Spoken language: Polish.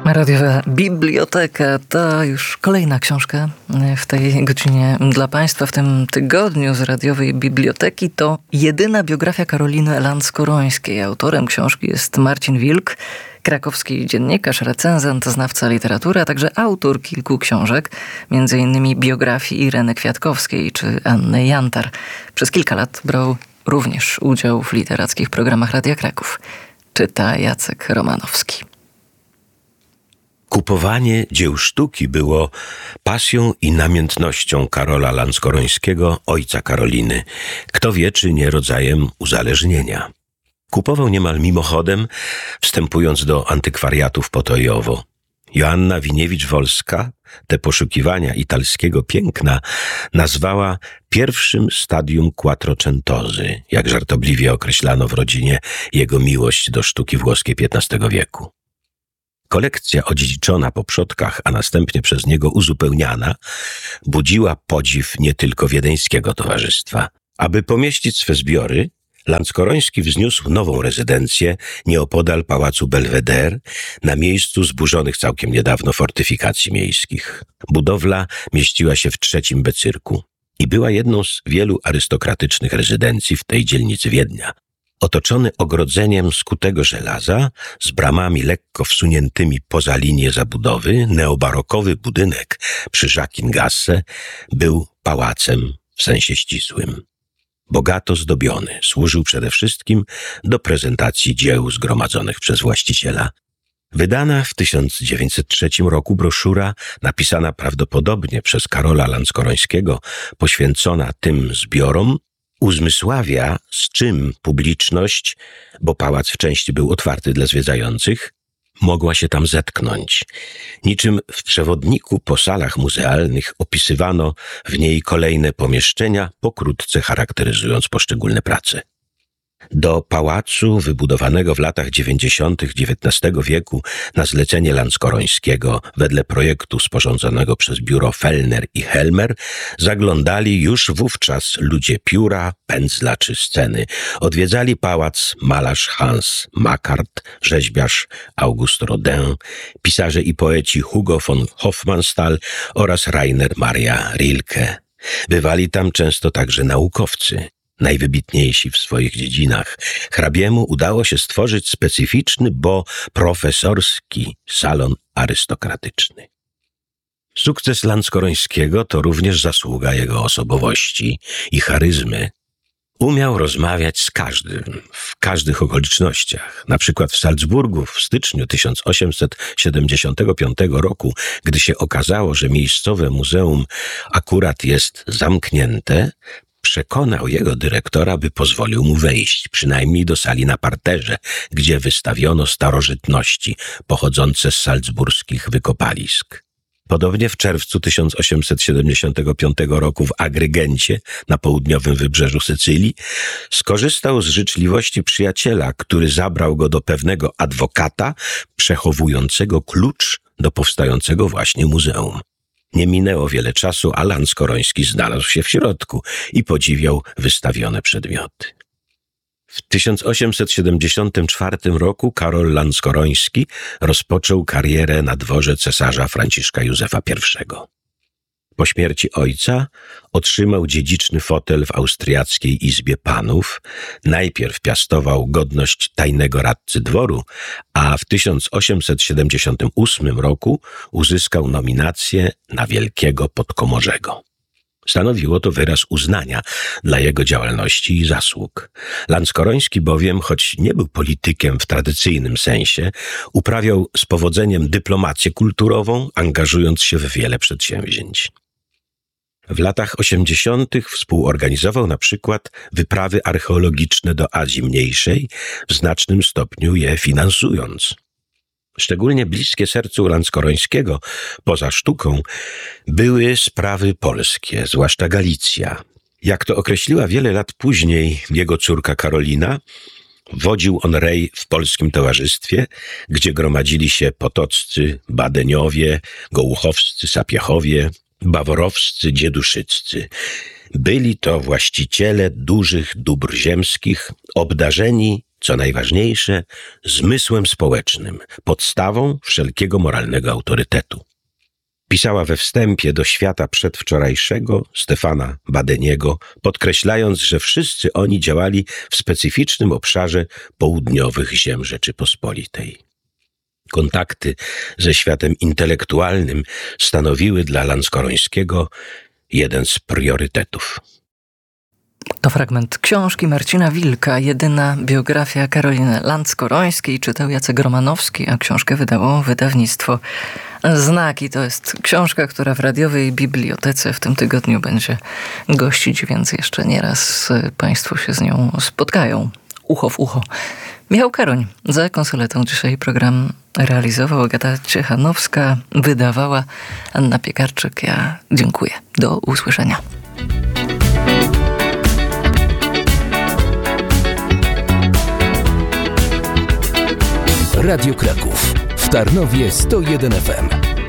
Radiowa Biblioteka to już kolejna książka w tej godzinie dla Państwa. W tym tygodniu z Radiowej Biblioteki to jedyna biografia Karoliny Lanskorońskiej. Autorem książki jest Marcin Wilk, krakowski dziennikarz, recenzent, znawca literatury, a także autor kilku książek, m.in. biografii Ireny Kwiatkowskiej czy Anny Jantar. Przez kilka lat brał również udział w literackich programach Radia Kraków. Czyta Jacek Romanowski. Kupowanie dzieł sztuki było pasją i namiętnością Karola Lanskorońskiego, ojca Karoliny. Kto wie, czy nie rodzajem uzależnienia. Kupował niemal mimochodem, wstępując do antykwariatów potojowo. Joanna Winiewicz-Wolska te poszukiwania italskiego piękna nazwała pierwszym stadium quattrocentozy, jak żartobliwie określano w rodzinie jego miłość do sztuki włoskiej XV wieku. Kolekcja odziedziczona po przodkach, a następnie przez niego uzupełniana, budziła podziw nie tylko wiedeńskiego towarzystwa. Aby pomieścić swe zbiory, Lanskoroński wzniósł nową rezydencję nieopodal Pałacu Belvedere, na miejscu zburzonych całkiem niedawno fortyfikacji miejskich. Budowla mieściła się w trzecim becyrku i była jedną z wielu arystokratycznych rezydencji w tej dzielnicy Wiednia. Otoczony ogrodzeniem z kutego żelaza, z bramami lekko wsuniętymi poza linię zabudowy, neobarokowy budynek przy Jacquin-Gasse był pałacem w sensie ścisłym. Bogato zdobiony, służył przede wszystkim do prezentacji dzieł zgromadzonych przez właściciela. Wydana w 1903 roku broszura, napisana prawdopodobnie przez Karola Lanskorońskiego, poświęcona tym zbiorom, uzmysławia, z czym publiczność, bo pałac w części był otwarty dla zwiedzających, mogła się tam zetknąć. Niczym w przewodniku po salach muzealnych opisywano w niej kolejne pomieszczenia, pokrótce charakteryzując poszczególne prace. Do pałacu, wybudowanego w latach 90. XIX wieku na zlecenie Lanskorońskiego wedle projektu sporządzonego przez biuro Fellner i Helmer, zaglądali już wówczas ludzie pióra, pędzla czy sceny. Odwiedzali pałac malarz Hans Makart, rzeźbiarz Auguste Rodin, pisarze i poeci Hugo von Hofmannsthal oraz Rainer Maria Rilke. Bywali tam często także naukowcy. Najwybitniejsi w swoich dziedzinach. Hrabiemu udało się stworzyć specyficzny, bo profesorski salon arystokratyczny. Sukces Lanskorońskiego to również zasługa jego osobowości i charyzmy. Umiał rozmawiać z każdym, w każdych okolicznościach. Na przykład w Salzburgu w styczniu 1875 roku, gdy się okazało, że miejscowe muzeum akurat jest zamknięte, przekonał jego dyrektora, by pozwolił mu wejść, przynajmniej do sali na parterze, gdzie wystawiono starożytności pochodzące z salzburskich wykopalisk. Podobnie w czerwcu 1875 roku w Agrygencie, na południowym wybrzeżu Sycylii, skorzystał z życzliwości przyjaciela, który zabrał go do pewnego adwokata przechowującego klucz do powstającego właśnie muzeum. Nie minęło wiele czasu, a Lanskoroński znalazł się w środku i podziwiał wystawione przedmioty. W 1874 roku Karol Lanskoroński rozpoczął karierę na dworze cesarza Franciszka Józefa I. Po śmierci ojca otrzymał dziedziczny fotel w austriackiej Izbie Panów, najpierw piastował godność tajnego radcy dworu, a w 1878 roku uzyskał nominację na wielkiego podkomorzego. Stanowiło to wyraz uznania dla jego działalności i zasług. Lanskoroński bowiem, choć nie był politykiem w tradycyjnym sensie, uprawiał z powodzeniem dyplomację kulturową, angażując się w wiele przedsięwzięć. W latach 80. współorganizował na przykład wyprawy archeologiczne do Azji Mniejszej, w znacznym stopniu je finansując. Szczególnie bliskie sercu Lanskorońskiego, poza sztuką, były sprawy polskie, zwłaszcza Galicja. Jak to określiła wiele lat później jego córka Karolina, wodził on rej w polskim towarzystwie, gdzie gromadzili się potoccy, badeniowie, gołuchowscy, sapiechowie, baworowscy, dzieduszyccy. Byli to właściciele dużych dóbr ziemskich, obdarzeni co najważniejsze, zmysłem społecznym, podstawą wszelkiego moralnego autorytetu. Pisała we wstępie do Świata Przedwczorajszego Stefana Badeniego, podkreślając, że wszyscy oni działali w specyficznym obszarze południowych ziem Rzeczypospolitej. Kontakty ze światem intelektualnym stanowiły dla Lanskorońskiego jeden z priorytetów. To fragment książki Marcina Wilka, jedyna biografia Karoliny Lanskorońskiej. Czytał Jacek Romanowski, a książkę wydało wydawnictwo Znaki. To jest książka, która w radiowej bibliotece w tym tygodniu będzie gościć, więc jeszcze nieraz Państwo się z nią spotkają. Ucho w ucho. Michał Karoń za konsoletą dzisiaj program realizował, Agata Ciechanowska wydawała, Anna Piekarczyk. Ja dziękuję. Do usłyszenia. Radio Kraków. W Tarnowie 101 FM.